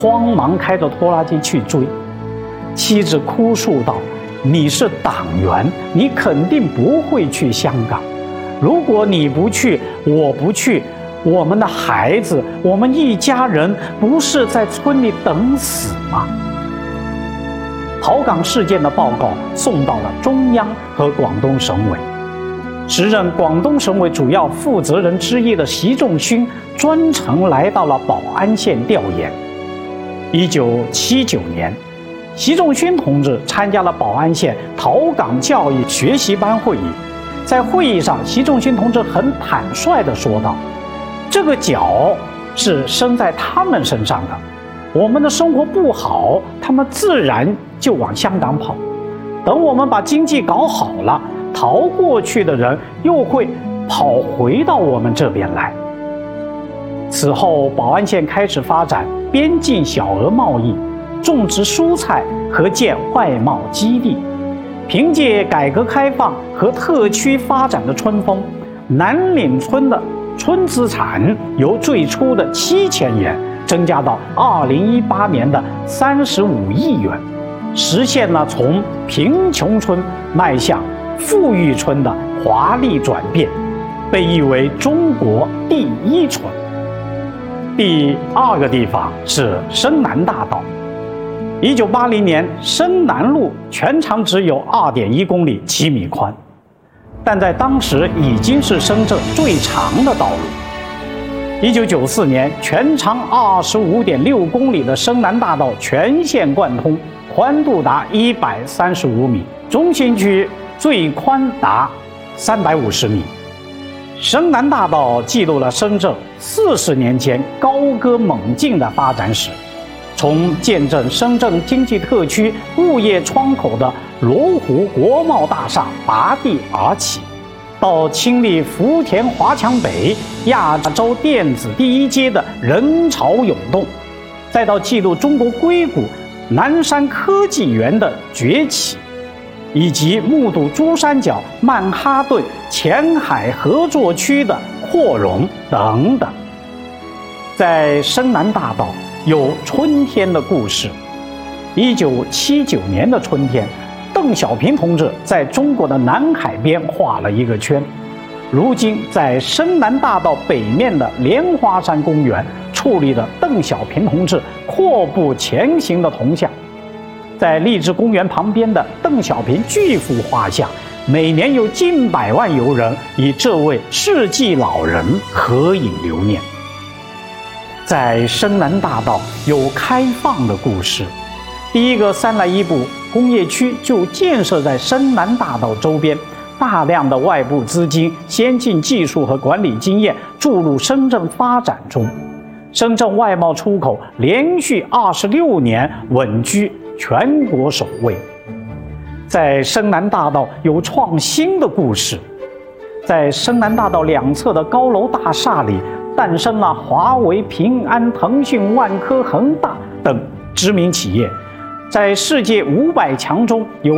慌忙开着拖拉机去追。妻子哭诉道：“你是党员，你肯定不会去香港。如果你不去，我不去，我们的孩子，我们一家人不是在村里等死吗？”逃港事件的报告送到了中央和广东省委。时任广东省委主要负责人之一的习仲勋专程来到了宝安县调研。1979年，习仲勋同志参加了宝安县逃港教育学习班会议。在会议上，习仲勋同志很坦率地说道：“这个脚是生在他们身上的，我们的生活不好，他们自然就往香港跑。等我们把经济搞好了，逃过去的人又会跑回到我们这边来。”此后，宝安县开始发展边境小额贸易，种植蔬菜和建外贸基地。凭借改革开放和特区发展的春风，南岭村的村资产由最初的7000元增加到2018年的35亿元，实现了从贫穷村迈向富裕村的华丽转变，被誉为中国第一村。第二个地方是深南大道。1980年，深南路全长只有2.1公里7米宽，但在当时已经是深圳最长的道路。1994年，全长25.6公里的深南大道全线贯通，宽度达135米，中心区最宽达350米。深南大道记录了深圳40年间高歌猛进的发展史。从见证深圳经济特区物业窗口的罗湖国贸大厦拔地而起，到亲历福田华强北亚洲电子第一街的人潮涌动，再到记录中国硅谷南山科技园的崛起，以及目睹珠三角曼哈顿前海合作区的扩容等等。在深南大道有春天的故事。1979年的春天，邓小平同志在中国的南海边画了一个圈。如今在深南大道北面的莲花山公园矗立着邓小平同志阔步前行的铜像。在荔枝公园旁边的邓小平巨幅画像，每年有近百万游人与这位世纪老人合影留念。在深南大道有开放的故事。第一个3来1补工业区就建设在深南大道周边，大量的外部资金、先进技术和管理经验注入深圳发展中。深圳外贸出口连续26年稳居全国首位。在深南大道有创新的故事。在深南大道两侧的高楼大厦里，诞生了华为、平安、腾讯、万科、恒大等知名企业。在世界500强中，有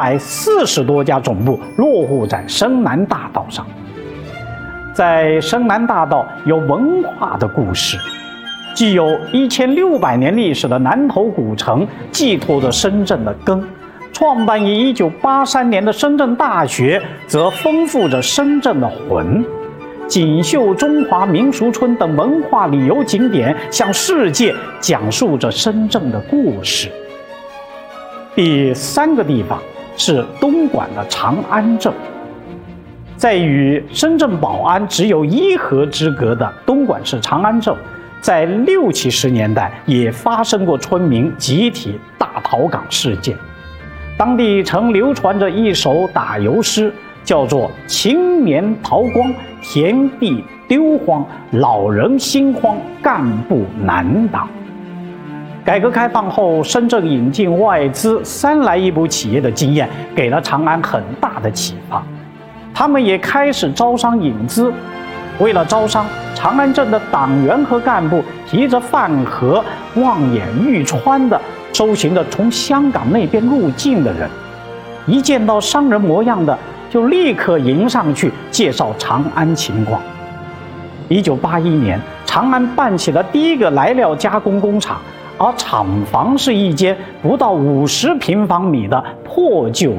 140多家总部落户在深南大道上。在深南大道有文化的故事。既有1600年历史的南头古城寄托着深圳的根，创办于1983年的深圳大学则丰富着深圳的魂。锦绣中华民俗村等文化旅游景点向世界讲述着深圳的故事。第三个地方是东莞的长安镇。在与深圳宝安只有1河之隔的东莞市长安镇，在60、70年代也发生过村民集体大逃港事件。当地曾流传着一首打油诗，叫做“青棉逃光，田地丢荒，老人心慌，干部难当”。改革开放后，深圳引进外资3来1补企业的经验，给了长安很大的启发。他们也开始招商引资。为了招商，长安镇的党员和干部提着饭盒，望眼欲穿地搜寻着从香港那边入境的人。一见到商人模样的，就立刻迎上去介绍长安情况。1981年，长安办起了第一个来料加工工厂而厂房是一间不到50平方米的破旧